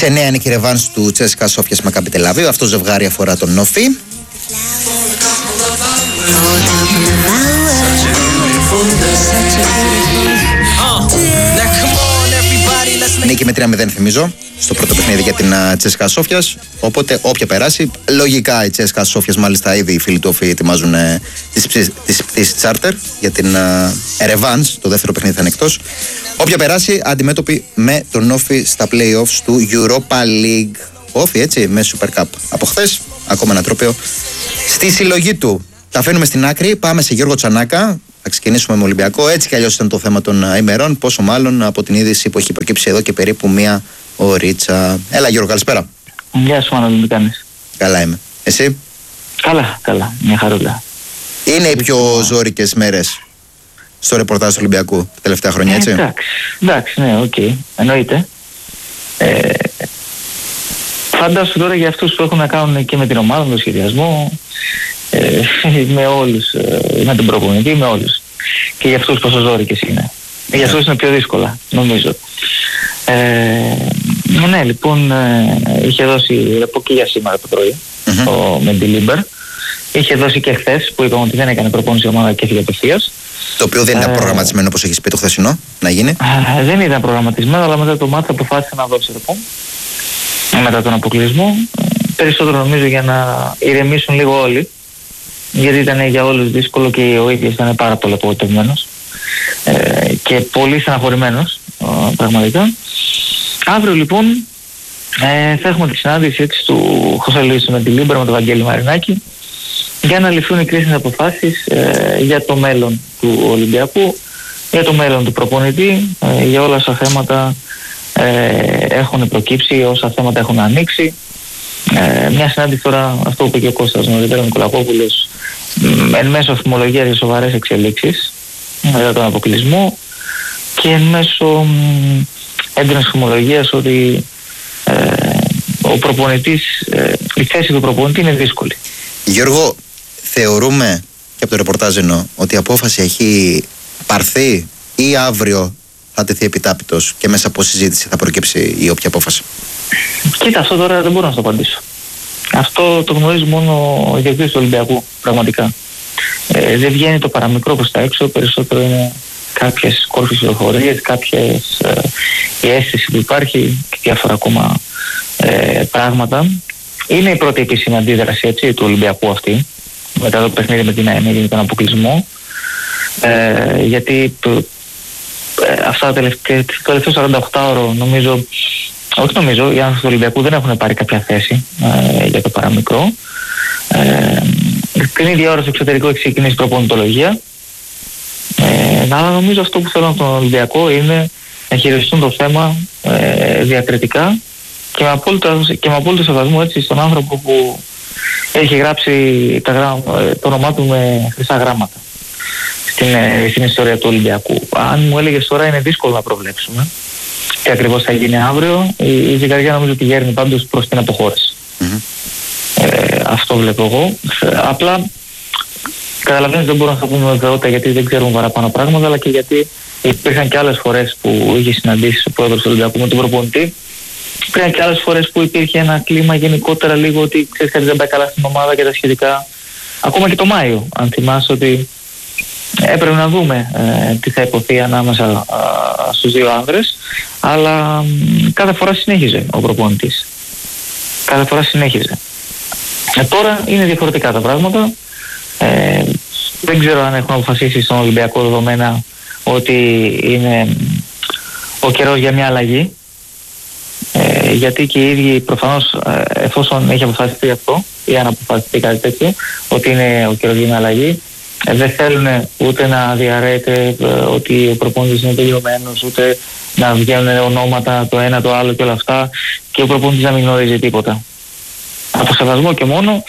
Σε 9 είναι και η ρεβάνς του Τσέσκα Σόφιας Μακάμπι Τελ-Αβίβ. Αυτό ζευγάρι αφορά τον Νόφι. Νίκη με 3-0 θυμίζω στο πρώτο παιχνίδι για την Τσέσκα Σόφιας. Οπότε όποια περάσει, λογικά η Τσέσκα Σόφιας, μάλιστα ήδη οι φίλοι του Όφη ετοιμάζουν τις πτήσεις τσάρτερ για την ρεβάνς. Το δεύτερο παιχνίδι θα είναι εκτός. Όποια περάσει, αντιμέτωπη με τον Όφη στα play-offs του Europa League. Όφη, έτσι, με Super Cup. Από χθες, ακόμα ένα τρόπαιο στη συλλογή του. Τα αφήνουμε στην άκρη, πάμε σε Γιώργο Τσανάκα. Θα ξεκινήσουμε με Ολυμπιακό. Έτσι κι αλλιώς ήταν το θέμα των ημερών. Πόσο μάλλον από την είδηση που έχει προκύψει εδώ και περίπου μία ωρίτσα. Έλα, Γιώργο, καλησπέρα. Γεια σου, Μάνο, τι κάνεις? Καλά είμαι. Εσύ? Καλά. Μια χαρούλα. Είναι οι πιο ζώρικες μέρες στο ρεπορτάζ του Ολυμπιακού τα τελευταία χρόνια, έτσι? Εντάξει, ναι, οκ. Εννοείται. Φαντάσου τώρα για αυτούς που έχουν να κάνουν και με την ομάδα, με τον σχεδιασμό, με όλους, με τον προπονητή, με όλους. Και για αυτούς πόσο ζώρικες είναι. Για αυτούς είναι πιο δύσκολα, νομίζω. Ναι, λοιπόν, είχε δώσει ρεπό και για σήμερα το πρωί ο Μεντιλίμπερ. Είχε δώσει και χθες που είπαμε ότι δεν έκανε προπόνηση ομάδα και έφυγε απευθείας. Το οποίο δεν ήταν προγραμματισμένο, όπως έχεις πει, το χθεσινό να γίνει. Δεν ήταν προγραμματισμένο, αλλά μετά το μάτι αποφάσισε να δώσει ρεπό. Μετά τον αποκλεισμό. Περισσότερο νομίζω για να ηρεμήσουν λίγο όλοι. Γιατί ήταν για όλους δύσκολο και ο ίδιος ήταν πάρα πολύ απογοητευμένος και πολύ στεναχωρημένος πραγματικά. Αύριο λοιπόν θα έχουμε τη συνάντηση έτσι, του Χωσέ Λουίς με τη Λίμπερ, με τον Βαγγέλη Μαρινάκη, για να ληφθούν οι κρίσιμες αποφάσεις για το μέλλον του Ολυμπιακού, για το μέλλον του προπονητή, για όλα όσα θέματα έχουν προκύψει, όσα θέματα έχουν ανοίξει. Μια συνάντηση τώρα, αυτό που είπε και ο Κώστας νωρίτερα, ο Νικολακόπουλος, εν μέσω φημολογίας για σοβαρές εξελίξεις μετά τον αποκλεισμό και εν μέσω έντονης φημολογίας ότι ο προπονητής, η θέση του προπονητή είναι δύσκολη. Γιώργο, θεωρούμε και από το ρεπορτάζ εννοώ ότι η απόφαση έχει πάρθει ή αύριο θα τεθεί επιτάπητος και μέσα από συζήτηση θα προκύψει η όποια απόφαση? Κοίτα, αυτό τώρα δεν μπορώ να το απαντήσω. Αυτό το γνωρίζει μόνο ο ιδιοκτήτης του Ολυμπιακού, πραγματικά. Δεν βγαίνει το παραμικρό προς τα έξω, περισσότερο είναι κάποιες κόρφες πληροφορίες, η αίσθηση που υπάρχει και διάφορα ακόμα πράγματα. Είναι η πρώτη επίσημη αντίδραση έτσι, του Ολυμπιακού αυτή, μετά το παιχνίδι με την ΑΕΜ και τον αποκλεισμό. Γιατί αυτά το τελευταίο 48ωρο οι άνθρωποι του Ολυμπιακού δεν έχουν πάρει κάποια θέση για το παραμικρό. Την ίδια ώρα στο εξωτερικό έχει ξεκινήσει προπονητολογία. Αλλά νομίζω αυτό που θέλω από τον Ολυμπιακό είναι να χειριστούν το θέμα διακριτικά και με απόλυτο σεβασμό έτσι, στον άνθρωπο που έχει γράψει το όνομά του με χρυσά γράμματα στην ιστορία του Ολυμπιακού. Αν μου έλεγες τώρα είναι δύσκολο να προβλέψουμε τι ακριβώς θα γίνει αύριο, η ζυγαριά νομίζω ότι γέρνει πάντως προς την αποχώρηση. Αυτό βλέπω εγώ. Απλά καταλαβαίνεις δεν μπορούμε να θα πούμε βεβαιότητα γιατί δεν ξέρουμε παραπάνω πράγματα, αλλά και γιατί υπήρχαν και άλλες φορές που είχε συναντήσει ο πρόεδρος του Ολυμπιακού με τον προπονητή. Υπήρχαν και άλλες φορές που υπήρχε ένα κλίμα γενικότερα λίγο ότι ξέρεις κάτι δεν πάει καλά στην ομάδα και τα σχετικά. Ακόμα και το Μάιο, αν θυμάσαι ότι έπρεπε να δούμε τι θα υποθεί ανάμεσα στους δύο άνδρες, αλλά κάθε φορά συνέχιζε ο προπονητής. Κάθε φορά συνέχιζε. Τώρα είναι διαφορετικά τα πράγματα. Δεν ξέρω αν έχουν αποφασίσει στον Ολυμπιακό δεδομένα ότι είναι ο καιρός για μια αλλαγή. Γιατί και οι ίδιοι προφανώς εφόσον έχει αποφασιστεί αυτό ή αν αποφασιστεί κάτι τέτοιο ότι είναι ο καιρός για μια αλλαγή, δεν θέλουν ούτε να διαρρέεται ότι ο προπονητής είναι τελειωμένος, ούτε να βγαίνουν ονόματα το ένα το άλλο και όλα αυτά και ο προπονητής να μην γνωρίζει τίποτα. Από σεβασμό και μόνο,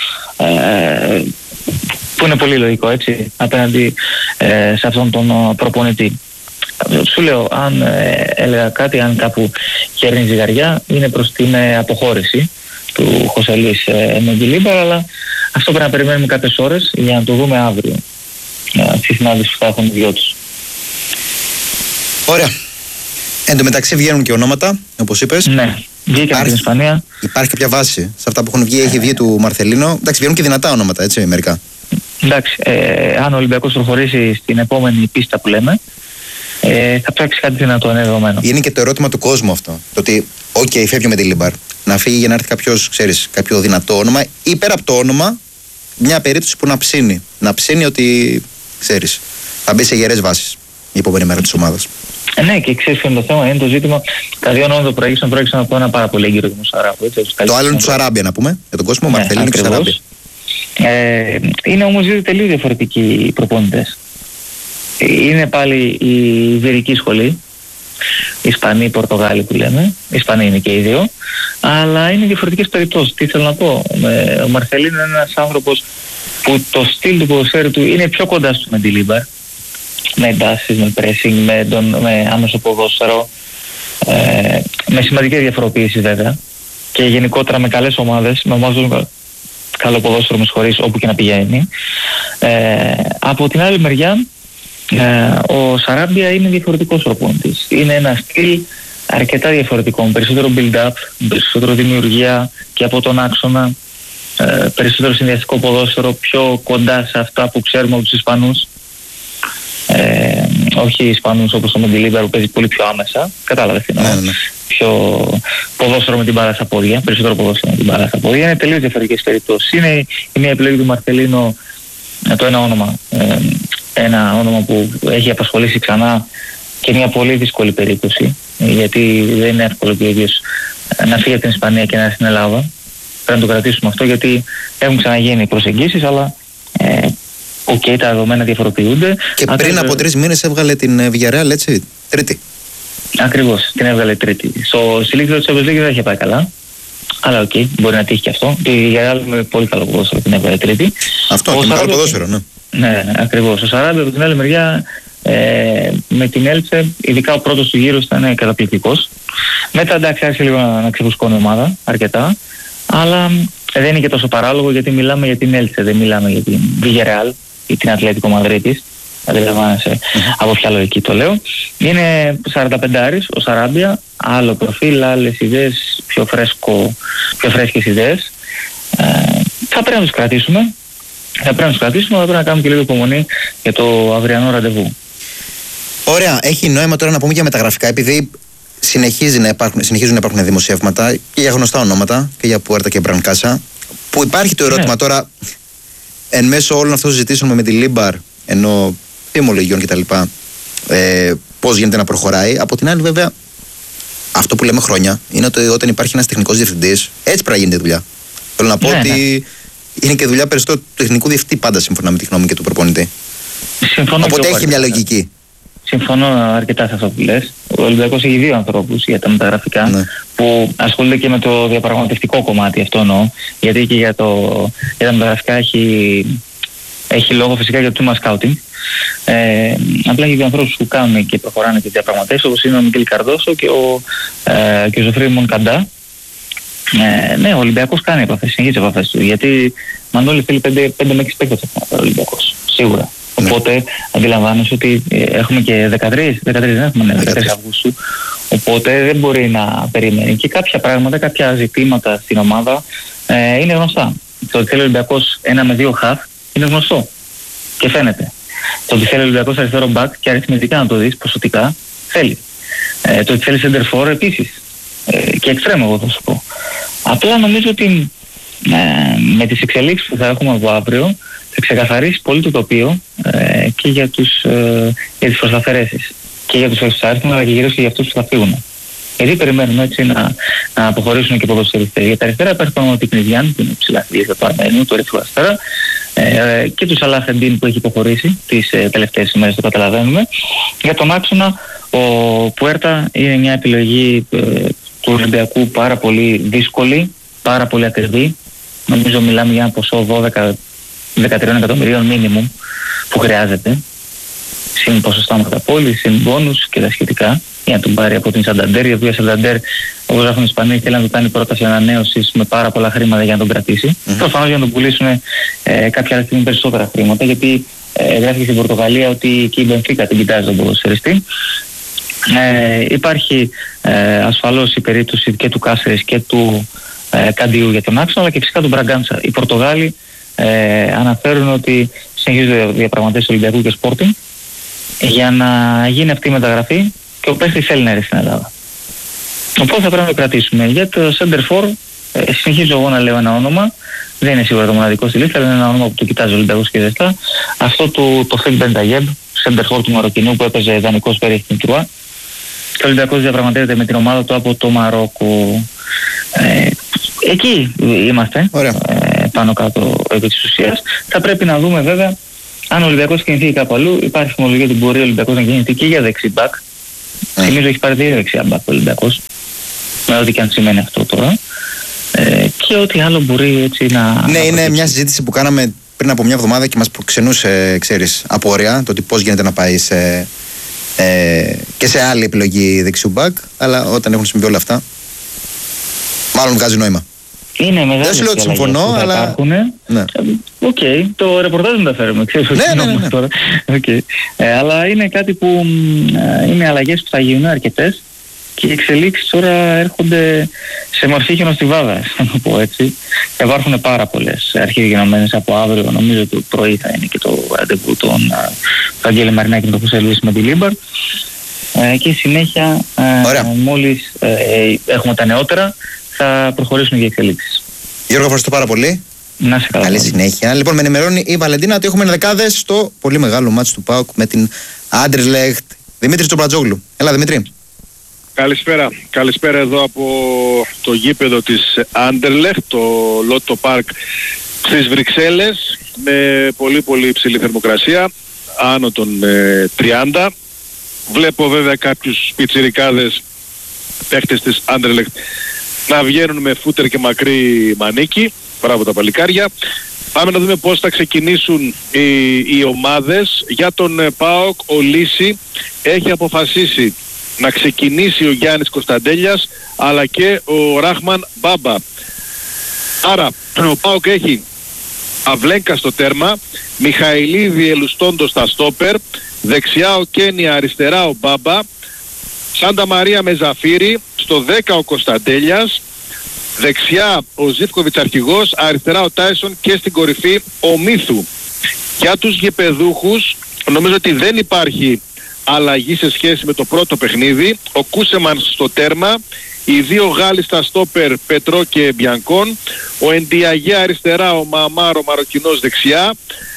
που είναι πολύ λογικό έτσι απέναντι σε αυτόν τον προπονητή. Σου λέω, αν έλεγα κάτι, αν κάπου χέρνει ζυγαριά, είναι προς την αποχώρηση του Χωσέ Λουίς με τη Λίμπερ, αλλά αυτό πρέπει να περιμένουμε κάποιες ώρες για να το δούμε αύριο στη συνάντηση που θα έχουν οι δυο τους. Ωραία. Εν τω μεταξύ βγαίνουν και ονόματα, όπως είπες. Ναι. Βγήκε από την Ισπανία. Υπάρχει κάποια βάση σε αυτά που έχουν βγει, έχει βγει του Μαρθελίνο. Εντάξει, βγαίνουν και δυνατά ονόματα, έτσι, μερικά. Εντάξει, αν ο Ολυμπιακός προχωρήσει στην επόμενη πίστα που λέμε, θα ψάξει κάτι δυνατό, είναι δεδομένο. Είναι και το ερώτημα του κόσμου αυτό. Το ότι, φεύγει με τη Λίμπαρ. Να φύγει για να έρθει κάποιος, ξέρεις, κάποιο δυνατό όνομα ή πέρα από το όνομα, μια περίπτωση που να ψήνει. Να ψήνει ότι, ξέρεις, θα μπει σε γερές βάσεις η επόμενη μέρα της ομάδας. Ναι, και ξέρεις ποιο είναι το θέμα, είναι το ζήτημα. Τα δύο ονόματα που προέκυψαν από ένα πάρα πολύ έγκυρο του Σαράμπια. Το άλλο είναι του Σαράμπια, να πούμε, για τον κόσμο, Μαρθελίνο και Σαράμπια. Είναι όμως δύο τελείως διαφορετικοί προπονητές. Είναι πάλι η Ιβηρική σχολή, Ισπανοί, Πορτογάλοι που λέμε, Ισπανοί είναι και οι δύο, αλλά είναι διαφορετικές περιπτώσεις. Τι θέλω να πω, ο Μαρθελίνο είναι ένας άνθρωπος που το στυλ του ποδοσφαίρου του είναι πιο κοντά στο με τη Λίμπαρ, με εντάσεις, με pressing, με άμεσο ποδόσφαιρο, με σημαντικές διαφοροποιήσεις βέβαια και γενικότερα με καλές ομάδες, με ομάδες καλό ποδόσφαιρο, με συγχωρείς, όπου και να πηγαίνει. Από την άλλη μεριά, ο Σαράμπια είναι διαφορετικός προπονητής. Είναι ένα στυλ αρκετά διαφορετικό, με περισσότερο build-up, περισσότερο δημιουργία και από τον άξονα, περισσότερο συνδυαστικό ποδόσφαιρο, πιο κοντά σε αυτά που ξέρουμε από τους Ισπανούς. Όχι οι Ισπανούς όπως το Μεντιλίμπαρ που παίζει πολύ πιο άμεσα, κατάλαβες τι εννοώ. Ναι. Πιο ποδόσφαιρο με την μπάλα στα πόδια, περισσότερο ποδόσφαιρο με την μπάλα στα πόδια. Είναι τελείως διαφορετικές περιπτώσεις. Είναι η μία επιλογή του Μαρθελίνο, το ένα όνομα που έχει απασχολήσει ξανά και μια πολύ δύσκολη περίπτωση, γιατί δεν είναι εύκολο και ο ίδιος να φύγει από την Ισπανία και να έρθει στην Ελλάδα. Πρέπει να το κρατήσουμε αυτό, γιατί έχουν ξαναγίνει προσεγγίσεις, αλλά τα δεδομένα διαφοροποιούνται. Και πριν από 3 μήνες έβγαλε την Villarreal, έτσι, τρίτη. Ακριβώς, την έβγαλε τρίτη. Στη Λίγκα του Champions League δεν είχε πάει καλά, αλλά μπορεί να τύχει και αυτό. Η Villarreal με πολύ καλό ποδόσφαιρο την έβγαλε τρίτη. Αυτό, και με καλό ποδόσφαιρο, ναι. Ναι, ακριβώς. Ο Σαράμπια από την άλλη μεριά με την Έλτσε, ειδικά ο πρώτος του γύρος ήταν καταπληκτικός. Μετά εντάξει άρχισε λίγο να ξεφουσκώνει η ομάδα αρκετά, αλλά δεν είναι και τόσο παράλογο, γιατί μιλάμε για την Έλτσε, δεν μιλάμε για την Villarreal ή την Ατλέτικο Μαδρίτης. Αντιλαμβάνεσαι από ποια λογική το λέω. Είναι 45άρης ο Σαράμπια, άλλο προφίλ, άλλες ιδέες, πιο φρέσκες ιδέες. Θα πρέπει να τους κρατήσουμε. Θα πρέπει να κάνουμε και λίγο υπομονή για το αυριανό ραντεβού. Ωραία, έχει νόημα τώρα να πούμε για μεταγραφικά, επειδή συνεχίζουν να υπάρχουν δημοσιεύματα και για γνωστά ονόματα και για Πουέρτα και Μπρανκάσα, που υπάρχει το ερώτημα τώρα εν μέσω όλων αυτών των συζητήσεων με τη Λίμπαρ, ενώ τιμολογιών κτλ. Πώς γίνεται να προχωράει. Από την άλλη, βέβαια, αυτό που λέμε χρόνια είναι ότι όταν υπάρχει ένας τεχνικός διευθυντής, έτσι πρέπει να γίνεται δουλειά. Θέλω να πω ότι είναι και δουλειά περισσότερο του τεχνικού διευθυντή, πάντα σύμφωνα με τη γνώμη και του προπονητή. Συμφωνώ. Οπότε έχει μια λογική. Συμφωνώ αρκετά σε αυτό που λες. Ο Ολυμπιακός έχει 2 ανθρώπους για τα μεταγραφικά που ασχολούνται και με το διαπραγματευτικό κομμάτι, αυτό εννοώ. Γιατί και για τα μεταγραφικά έχει λόγο φυσικά για το τμήμα scouting. Απλά έχει 2 ανθρώπους που κάνουν και προχωράνε και διαπραγματεύσεις, όπως είναι ο Μικέλ Καρδόσο και ο Ζωφρή Μονκαντά. Ναι, ο Ολυμπιακός κάνει επαφές, συνεχίζει επαφές του. Γιατί Μανώλη θέλει 5 με 6 παίκτες ο Ολυμπιακός, σίγουρα. Οπότε αντιλαμβάνεσαι ότι έχουμε και 13 δεν έχουμε, 13 Αυγούστου. Οπότε δεν μπορεί να περιμένει. Και κάποια πράγματα, κάποια ζητήματα στην ομάδα είναι γνωστά. Το ότι θέλει ο Ολυμπιακός 1 με 2 χαφ είναι γνωστό και φαίνεται. Το ότι θέλει ο Ολυμπιακός αριστερό μπακ και αριθμητικά να το δεις, ποσοτικά, θέλει. Το ότι θέλει center for επίσης. Και εξτρέμω, εγώ θα σου πω. Απλά νομίζω ότι με τις εξελίξεις που θα έχουμε από αύριο θα ξεκαθαρίσει πολύ το τοπίο και για τις προσταφαιρέσεις και για τους εξάρτητους, αλλά και κυρίως και για αυτούς που θα φύγουν. Γιατί περιμένουμε έτσι να αποχωρήσουν και ποδοσφαιριστές. Για τα αριστερά υπάρχει πάνω την Κνιδιάν, που είναι ψηλά στη λίστα του Αρμένιου, του Ερυθρού Αστέρα, και του Σαλάχ Εντίν που έχει υποχωρήσει τις τελευταίες ημέρες, το καταλαβαίνουμε. Για τον άξονα, ο Πουέρτα είναι μια επιλογή του Ολυμπιακού πάρα πολύ δύσκολη, πάρα πολύ ακριβή. Νομίζω μιλάμε για ένα ποσό 13 εκατομμυρίων μίνιμουμ που χρειάζεται, συν ποσοστά μεταπόλης, συν μπόνους και τα σχετικά, για να τον πάρει από την Σανταντέρ, η οποία Σανταντέρ, όπως γράφουν οι Ισπανοί, θέλει να του κάνει πρόταση ανανέωσης με πάρα πολλά χρήματα για να τον κρατήσει. Προφανώς για να τον πουλήσουν κάποια άλλη στιγμή περισσότερα χρήματα, γιατί γράφει στην Πορτογαλία ότι και η Μπενφίκα την κοιτάζει τον ποδοσφαιριστή. Υπάρχει ασφαλώς η περίπτωση και του Κάσερης και του Καντιού για τον άξονα, αλλά και φυσικά του Μπραγκάντσα. Οι Πορτογάλοι αναφέρουν ότι συνεχίζονται διαπραγματεύσεις Ολυμπιακού και Sporting για να γίνει αυτή η μεταγραφή και ο παίκτης θέλει να έρθει στην Ελλάδα. Οπότε θα πρέπει να το κρατήσουμε. Για το Center For συνεχίζω εγώ να λέω ένα όνομα. Δεν είναι σίγουρα το μοναδικό στη λίστα, αλλά είναι ένα όνομα που το κοιτάζει ο Ολυμπιακός και ζεστά. Αυτό το Φελ Μπενταγέμπ, Center For του Μαροκινού που έπαιζε δανεικός πέρυσι στην Τρουά. Και ο Ολυμπιακός διαπραγματεύεται με την ομάδα του από το Μαρόκο. Εκεί είμαστε, πάνω κάτω επί της ουσίας. Θα πρέπει να δούμε βέβαια αν ο Ολυμπιακός κινηθεί κάπου αλλού. Υπάρχει φημολογία ότι μπορεί ο Ολυμπιακός να κινηθεί και για δεξιμπακ. Θυμίζω έχει πάρει 2 δεξιά μπακ ο Ολυμπιακός, με ό,τι και αν σημαίνει αυτό τώρα. Και ό,τι άλλο μπορεί έτσι να... Ναι, είναι μια συζήτηση που κάναμε πριν από μια εβδομάδα και μας προξενούσε, ξέρεις, απορία το ότι πώς γίνεται να πάει και σε άλλη επιλογή δεξιού μπακ, αλλά όταν έχουν συμβεί όλα αυτά, μάλλον βγάζει νόημα. Είναι μεγάλη. Δεν σου λέω ότι συμφωνώ, αλλά. Ναι. Οκ, το ρεπορτάζ μεταφέρουμε. Ξέρεις ότι είναι τώρα. Αλλά είναι κάτι που είναι αλλαγές που θα γίνουν αρκετές και οι εξελίξεις τώρα έρχονται σε μορφή χιονοστιβάδας, να το πω έτσι. Υπάρχουν πάρα πολλές αρχηγενωμένες από αύριο. Νομίζω ότι το πρωί θα είναι και το ραντεβού των Βαγγέλη Μαρινάκη με το Φουσελής με τη Λίμπαρ. Και συνέχεια, μόλις έχουμε τα νεότερα, θα προχωρήσουν και οι εξελίξεις. Γιώργο, ευχαριστώ πάρα πολύ. Να σε καλά. Καλή συνέχεια. Λοιπόν, με ενημερώνει η Βαλεντίνα ότι έχουμε ενδεκάδες στο πολύ μεγάλο μάτς του ΠΑΟΚ με την Άντερλεχτ. Δημήτρη Τσοπρατζόγλου. Έλα, Δημήτρη. Καλησπέρα. Καλησπέρα εδώ από το γήπεδο της Άντερλεχτ, το Λότο Πάρκ στις Βρυξέλλες, με πολύ πολύ υψηλή θερμοκρασία, άνω των 30. Βλέπω βέβαια κάποιους πιτσιρικάδες παίχτες της Άντερλεχτ να βγαίνουν με φούτερ και μακρύ μανίκι. Μπράβο τα παλικάρια. Πάμε να δούμε πώς θα ξεκινήσουν οι ομάδες. Για τον ΠΑΟΚ ο Λύση έχει αποφασίσει να ξεκινήσει ο Γιάννης Κωνσταντέλιας αλλά και ο Ράχμαν Μπάμπα. Άρα ο ΠΑΟΚ έχει Αυλέγκα στο τέρμα, Μιχαηλίδη Ελουστόντο στα στόπερ, δεξιά ο Κένια, αριστερά ο Μπάμπα, Σάντα Μαρία με Ζαφύρι, στο 10 ο Κωνσταντέλιας, δεξιά ο Ζίβκοβιτς αρχηγός, αριστερά ο Τάισον και στην κορυφή ο Μίθου. Για τους γηπεδούχους νομίζω ότι δεν υπάρχει αλλαγή σε σχέση με το πρώτο παιχνίδι. Ο Κούσεμαν στο τέρμα, οι δύο Γάλλοι στα στόπερ Πετρό και Μπιανκόν, ο Εντιαγέ αριστερά, ο Μαμάρο Μαροκινός δεξιά,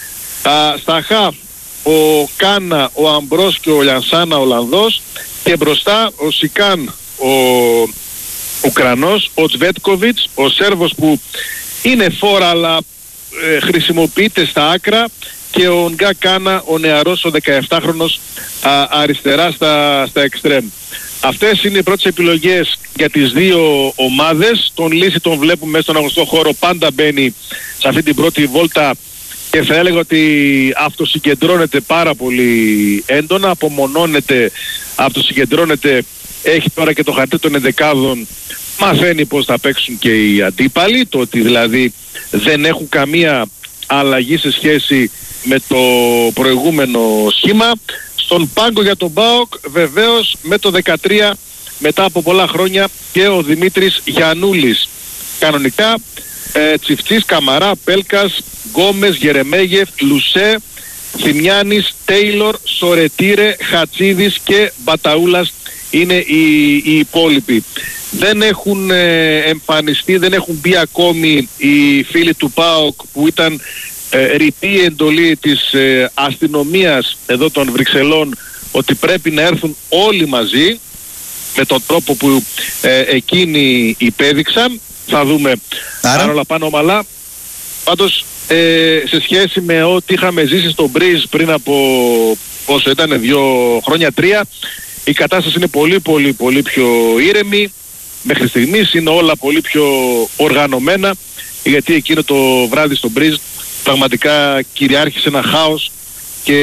στα χαφ ο Κάνα, ο Αμπρός και ο Λιανσάνα Ολλανδός, και μπροστά ο Σικάν ο Ουκρανός, ο Τσβέτκοβιτς, ο Σέρβος που είναι φόρα αλλά χρησιμοποιείται στα άκρα, και ο Νγκά Κάνα, ο νεαρός, ο 17χρονος αριστερά στα εξτρέμ. Αυτές είναι οι πρώτες επιλογές για τις δύο ομάδες. Τον Λύση τον βλέπουμε μέσα στον αγωνιστικό χώρο, πάντα μπαίνει σε αυτή την πρώτη βόλτα και θα έλεγα ότι αυτοσυγκεντρώνεται πάρα πολύ έντονα, απομονώνεται, αυτοσυγκεντρώνεται, έχει τώρα και το χαρτί των ενδεκάδων, μαθαίνει πώς θα παίξουν και οι αντίπαλοι, το ότι δηλαδή δεν έχουν καμία αλλαγή σε σχέση με το προηγούμενο σχήμα. Στον πάγκο για τον ΠΑΟΚ βεβαίως με το 13 μετά από πολλά χρόνια και ο Δημήτρης Γιαννούλης. Κανονικά Τσιφτσής, Καμαρά, Πέλκας, Γκόμες, Γερεμέγεφ, Λουσέ, Θημιάνης, Τέιλορ, Σορετήρε, Χατσίδης και Μπαταούλας είναι οι υπόλοιποι. Δεν έχουν εμφανιστεί, δεν έχουν μπει ακόμη οι φίλοι του ΠΑΟΚ που ήταν ρητή εντολή της αστυνομίας εδώ των Βρυξελών ότι πρέπει να έρθουν όλοι μαζί με τον τρόπο που εκείνοι υπέδειξαν. Θα δούμε αν όλα πάνε ομαλά. Πάντως σε σχέση με ό,τι είχαμε ζήσει στο Μπρίζ πριν από όσο ήταν 2 χρόνια, 3, η κατάσταση είναι πολύ πιο ήρεμη. Μέχρι στιγμής είναι όλα πολύ πιο οργανωμένα, γιατί εκείνο το βράδυ στο Μπρίζ πραγματικά κυριάρχησε ένα χάος και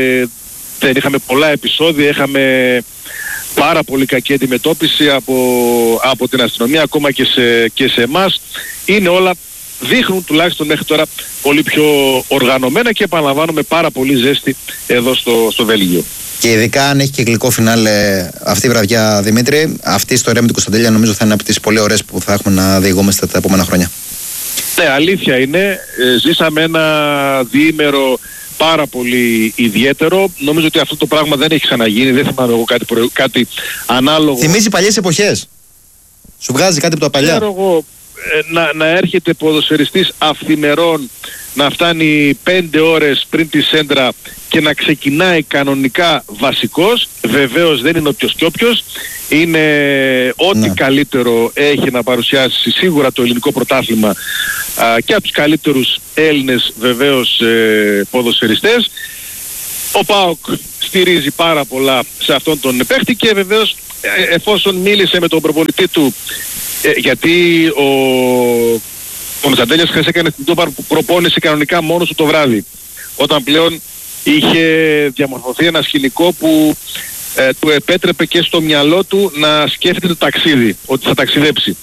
δεν είχαμε πολλά επεισόδια, είχαμε πάρα πολύ κακή αντιμετώπιση από την αστυνομία, ακόμα και σε εμάς. Είναι όλα, δείχνουν τουλάχιστον μέχρι τώρα πολύ πιο οργανωμένα και επαναλαμβάνουμε πάρα πολύ ζέστη εδώ στο Βέλγιο. Και ειδικά αν έχει και γλυκό φινάλε αυτή η βραδιά, Δημήτρη, αυτή η ιστορία με την Κωνσταντέλια νομίζω θα είναι από τις πολύ ωραίες που θα έχουμε να διηγόμαστε τα επόμενα χρόνια. Ναι, αλήθεια είναι. Ζήσαμε ένα διήμερο πάρα πολύ ιδιαίτερο. Νομίζω ότι αυτό το πράγμα δεν έχει ξαναγίνει. Δεν θυμάμαι εγώ κάτι ανάλογο. Θυμίζει παλιές εποχές. Σου βγάζει κάτι από τα παλιά. Ξέρω εγώ, να έρχεται ποδοσφαιριστής αυθημερών, να φτάνει 5 ώρες πριν τη σέντρα και να ξεκινάει κανονικά βασικός. Βεβαίως δεν είναι όποιος και όποιος. Είναι ό,τι καλύτερο έχει να παρουσιάσει σίγουρα το ελληνικό πρωτάθλημα και από τους καλύτερους Έλληνες βεβαίως ποδοσφαιριστές. Ο ΠΑΟΚ στηρίζει πάρα πολλά σε αυτόν τον παίχτη και βεβαίως εφόσον μίλησε με τον προπονητή του, γιατί ο Κωνσταντέλιας χθες έκανε την προπόνηση κανονικά μόνος του το βράδυ, όταν πλέον είχε διαμορφωθεί ένα σκηνικό που του επέτρεπε και στο μυαλό του να σκέφτεται το ταξίδι, ότι θα ταξιδέψει.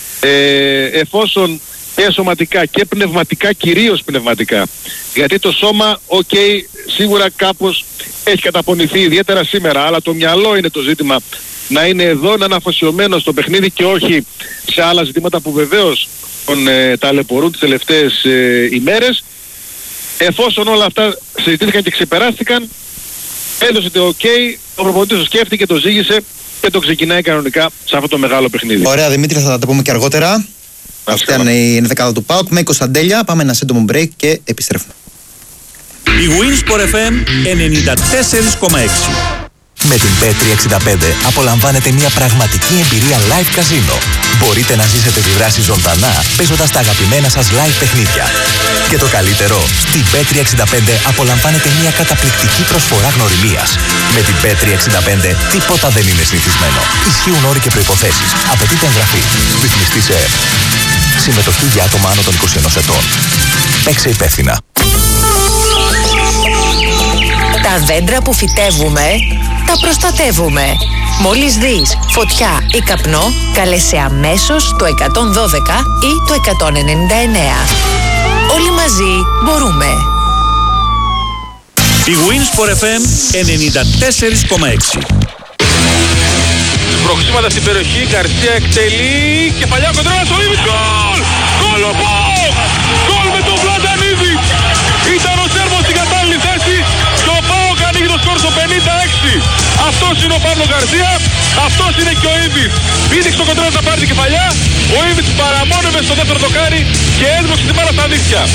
Εφόσον και σωματικά και πνευματικά, κυρίως πνευματικά, γιατί το σώμα, σίγουρα κάπως έχει καταπονηθεί ιδιαίτερα σήμερα, αλλά το μυαλό είναι το ζήτημα, να είναι εδώ, να είναι αφοσιωμένο στο παιχνίδι και όχι σε άλλα ζητήματα που βεβαίως τον ταλαιπωρούν τις τελευταίες ημέρες. Εφόσον όλα αυτά συζητήθηκαν και ξεπεράστηκαν, έδωσε το ο προπονητής το σκέφτηκε, το ζήγησε και το ξεκινάει κανονικά σε αυτό το μεγάλο παιχνίδι. Ωραία, Δημήτρη, θα τα πούμε και αργότερα. Αυτή είναι η δεκάδα του ΠΑΟΚ με Κωνσταντέλια. Πάμε ένα σύντομο break και επιστρέφουμε. Η Winsport FM 94,6. Με την Bet365 απολαμβάνετε μια πραγματική εμπειρία live καζίνο. Μπορείτε να ζήσετε τη δράση ζωντανά παίζοντας τα αγαπημένα σας live παιχνίδια. Και το καλύτερο, στην Bet365 απολαμβάνετε μια καταπληκτική προσφορά γνωριμίας. Με την Bet365 τίποτα δεν είναι συνηθισμένο. Ισχύουν όροι και προϋποθέσεις. Απαιτείται εγγραφή. Ρυθμιστή σε ΕΕΠ. Συμμετοχή για άτομα άνω των 21 ετών. Παίξε υπεύθυνα. Τα δέντρα που φυτεύουμε, τα προστατεύουμε. Μόλις δεις φωτιά ή καπνό, καλέσαι αμέσως το 112 ή το 199. Όλοι μαζί μπορούμε. Η Winsport FM 94,6. Προξήματα στην περιοχή, Γκαρσία εκτελεί, κεφαλιά κοντρά στο Ήβιτ, γκολ! Γκολ ο ΠΑΟΚ! Γκολ με τον Βλαντανίδη! Ήταν ο Σέρβος στην κατάλληλη θέση και ο ΠΑΟΚ ανοίγει το σκορ στο 56. Αυτός είναι ο Παύλο Γκαρσία, αυτός είναι και ο Ήβιτ. Πήδηξε το κοντρά να πάρει την κεφαλιά, ο Ήβιτ παραμόνευε στο δεύτερο δοκάρι και έσβοξε την μπάλα στα δίχτυα.